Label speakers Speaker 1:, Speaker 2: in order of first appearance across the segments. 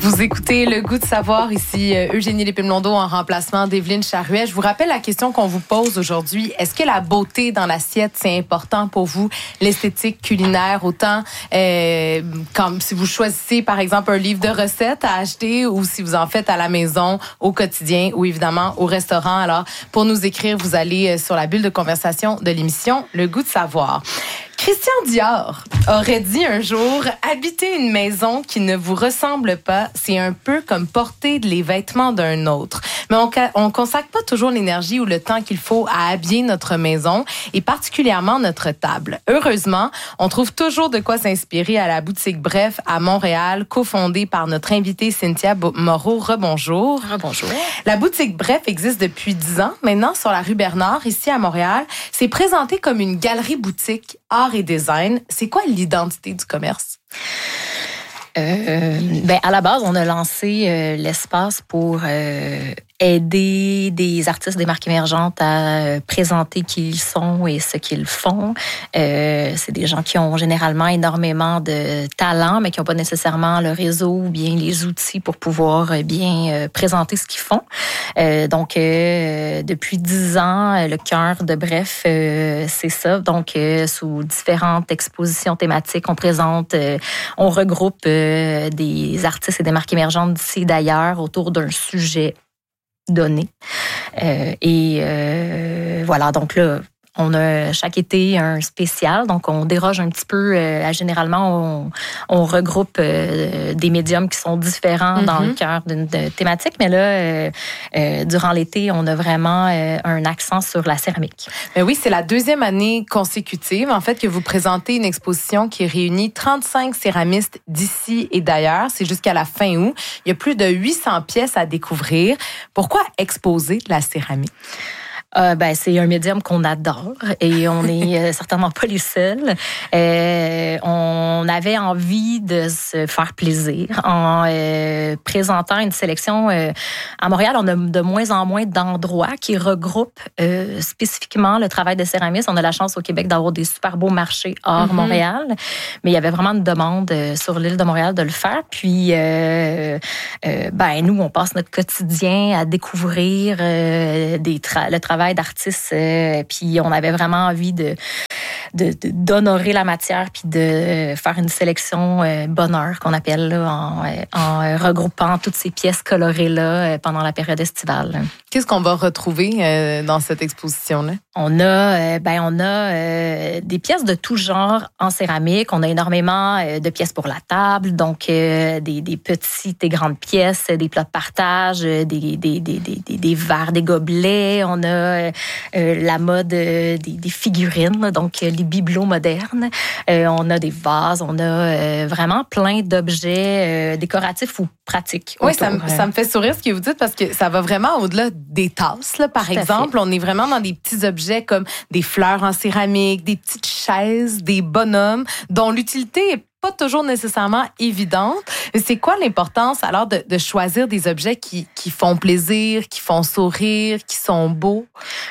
Speaker 1: Vous écoutez Le Goût de savoir, ici Eugénie Lépine-Blondeau en remplacement d'Evelyne Charuet. Je vous rappelle la question qu'on vous pose aujourd'hui. Est-ce que la beauté dans l'assiette, c'est important pour vous, l'esthétique culinaire, autant comme si vous choisissez par exemple un livre de recettes à acheter ou si vous en faites à la maison, au quotidien ou évidemment au restaurant. Alors, pour nous écrire, vous allez sur la bulle de conversation de l'émission Le Goût de savoir. Christian Dior aurait dit un jour « Habiter une maison qui ne vous ressemble pas, c'est un peu comme porter les vêtements d'un autre. » Mais on consacre pas toujours l'énergie ou le temps qu'il faut à habiller notre maison et particulièrement notre table. Heureusement, on trouve toujours de quoi s'inspirer à la boutique Bref à Montréal, cofondée par notre invitée Cynthia Moreau. Rebonjour.
Speaker 2: Rebonjour.
Speaker 1: La boutique Bref existe depuis 10 ans maintenant sur la rue Bernard, ici à Montréal. C'est présenté comme une galerie boutique art et design. C'est quoi l'identité du commerce?
Speaker 2: À la base, on a lancé l'espace pour aider des artistes des marques émergentes à présenter qui ils sont et ce qu'ils font. C'est des gens qui ont généralement énormément de talent, mais qui n'ont pas nécessairement le réseau ou bien les outils pour pouvoir bien présenter ce qu'ils font. Donc, depuis 10 ans, le cœur de Bref, c'est ça. Donc, sous différentes expositions thématiques, on regroupe des artistes et des marques émergentes d'ici et d'ailleurs autour d'un sujet donné. Voilà, donc là, on a chaque été un spécial, donc on déroge un petit peu. Généralement, on regroupe des médiums qui sont différents dans le cœur d'une thématique, mais là, durant l'été, on a vraiment un accent sur la céramiste.
Speaker 1: Mais oui, c'est la 2e année consécutive, en fait, que vous présentez une exposition qui réunit 35 céramistes d'ici et d'ailleurs. C'est jusqu'à la fin août. Il y a plus de 800 pièces à découvrir. Pourquoi exposer la céramique?
Speaker 2: C'est un médium qu'on adore et on n'est certainement pas les seuls. On avait envie de se faire plaisir en présentant une sélection. À Montréal, on a de moins en moins d'endroits qui regroupent spécifiquement le travail de céramistes. On a la chance au Québec d'avoir des super beaux marchés hors Montréal, mais il y avait vraiment une demande sur l'île de Montréal de le faire. Puis, nous, on passe notre quotidien à découvrir le travail d'artistes, puis on avait vraiment envie d'honorer la matière puis de faire une sélection bonheur qu'on appelle là, en regroupant toutes ces pièces colorées là pendant la période estivale.
Speaker 1: Qu'est-ce qu'on va retrouver dans cette exposition-là?
Speaker 2: On a des pièces de tout genre en céramique. On a énormément de pièces pour la table, donc des petites et grandes pièces, des plats de partage, des verres, des gobelets. On a la mode des figurines, donc les bibelots modernes. On a des vases. On a vraiment plein d'objets décoratifs ou pratiques.
Speaker 1: Oui, ça me fait sourire ce que vous dites parce que ça va vraiment au-delà des tasses. Là, par exemple, on est vraiment dans des petits objets comme des fleurs en céramique, des petites chaises, des bonhommes dont l'utilité est pas toujours nécessairement évidente. C'est quoi l'importance alors de choisir des objets qui font plaisir, qui font sourire, qui sont beaux?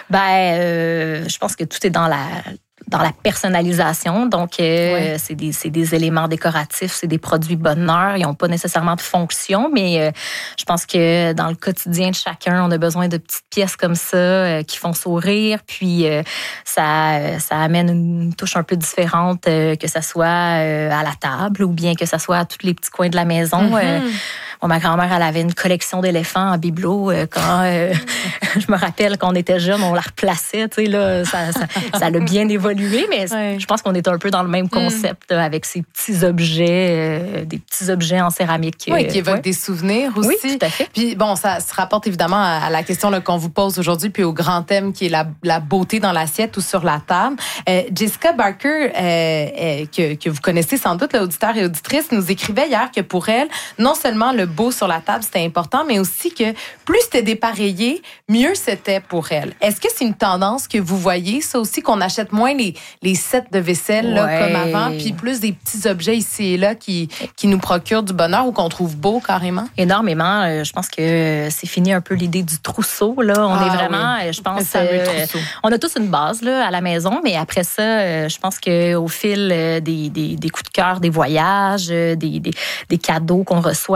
Speaker 2: Je pense que tout est dans la personnalisation. Donc, c'est des éléments décoratifs, c'est des produits bonheur. Ils n'ont pas nécessairement de fonction, mais je pense que dans le quotidien de chacun, on a besoin de petites pièces comme ça qui font sourire. Puis, ça amène une touche un peu différente, que ça soit à la table ou bien que ça soit à tous les petits coins de la maison. Ma grand-mère, elle avait une collection d'éléphants en bibelot. Quand je me rappelle qu'on était jeunes, on la replaçait. Tu sais, là, ça a bien évolué, mais je pense qu'on est un peu dans le même concept là, avec ces petits objets, des petits objets en céramique.
Speaker 1: Oui, qui évoquent des souvenirs aussi.
Speaker 2: Oui, tout à fait.
Speaker 1: Puis bon, ça se rapporte évidemment à la question là, qu'on vous pose aujourd'hui, puis au grand thème qui est la beauté dans l'assiette ou sur la table. Jessica Barker, que vous connaissez sans doute, l'auditeur et auditrice, nous écrivait hier que pour elle, non seulement le beau sur la table, c'était important, mais aussi que plus c'était dépareillé, mieux c'était pour elle. Est-ce que c'est une tendance que vous voyez, ça aussi, qu'on achète moins les sets de vaisselle là, comme avant, puis plus des petits objets ici et là qui nous procurent du bonheur ou qu'on trouve beau carrément?
Speaker 2: Énormément. Je pense que c'est fini un peu l'idée du trousseau. Là. On est vraiment, je pense, on a tous une base là, à la maison, mais après ça, je pense qu'au fil des coups de cœur, des voyages, des cadeaux qu'on reçoit, on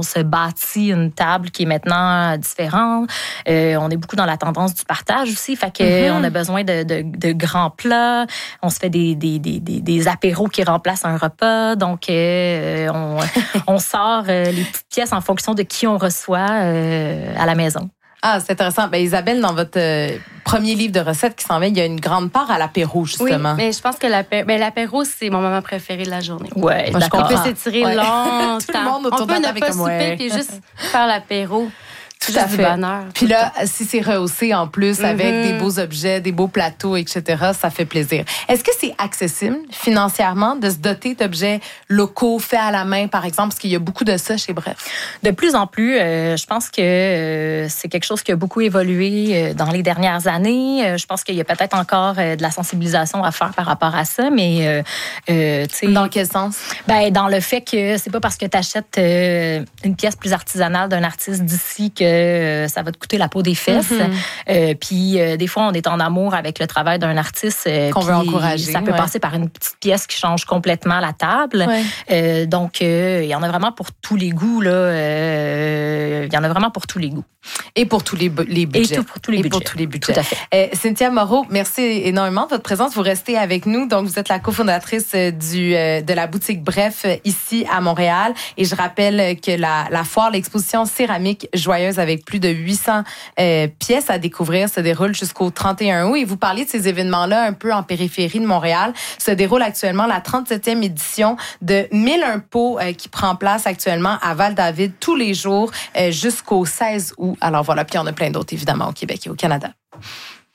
Speaker 2: on se bâtit une table qui est maintenant différente. On est beaucoup dans la tendance du partage aussi, fait que on a besoin de grands plats. On se fait des apéros qui remplacent un repas. Donc, on sort les petites pièces en fonction de qui on reçoit à la maison.
Speaker 1: Ah, c'est intéressant. Ben, Isabelle, dans votre premier livre de recettes qui s'en vient, il y a une grande part à l'apéro, justement.
Speaker 3: Oui, mais je pense que l'apéro, c'est mon moment préféré de la journée.
Speaker 2: Ouais,
Speaker 3: d'accord. On peut s'étirer longtemps.
Speaker 1: Tout le monde autour
Speaker 3: on peut
Speaker 1: de la
Speaker 3: ne pas souper puis juste faire l'apéro.
Speaker 1: Tout à fait. Puis là, si c'est rehaussé en plus avec des beaux objets, des beaux plateaux, etc., ça fait plaisir. Est-ce que c'est accessible financièrement de se doter d'objets locaux faits à la main, par exemple, parce qu'il y a beaucoup de ça chez Bref?
Speaker 2: De plus en plus, je pense que c'est quelque chose qui a beaucoup évolué dans les dernières années. Je pense qu'il y a peut-être encore de la sensibilisation à faire par rapport à ça, mais tu sais.
Speaker 1: Dans quel sens?
Speaker 2: Ben, dans le fait que c'est pas parce que tu achètes une pièce plus artisanale d'un artiste d'ici que ça va te coûter la peau des fesses. Puis des fois, on est en amour avec le travail d'un artiste.
Speaker 1: Qu'on veut encourager.
Speaker 2: Ça peut passer par une petite pièce qui change complètement la table. Ouais. Donc, il y en a vraiment pour tous les goûts. Il y en a vraiment pour tous les goûts.
Speaker 1: Et pour tous les budgets.
Speaker 2: Et pour tous les budgets.
Speaker 1: Tout à fait. Cynthia Moreau, merci énormément de votre présence. Vous restez avec nous. Donc, vous êtes la cofondatrice de la boutique Bref ici à Montréal. Et je rappelle que la foire, l'exposition céramique joyeuse avec plus de 800 pièces à découvrir se déroule jusqu'au 31 août. Et vous parliez de ces événements-là un peu en périphérie de Montréal. Se déroule actuellement la 37e édition de 1001 pots qui prend place actuellement à Val-David tous les jours jusqu'au 16 août. Alors voilà, puis il y en a plein d'autres évidemment au Québec et au Canada.